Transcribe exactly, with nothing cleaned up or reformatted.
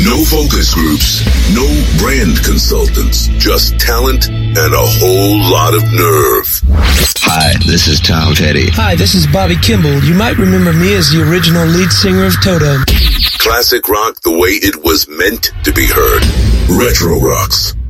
No focus groups, no brand consultants, just talent and a whole lot of nerve. Hi, this is Tom Petty. Hi, this is Bobby Kimball. You might remember me as the original lead singer of Toto. Classic rock the way it was meant to be heard. Retro Rocks.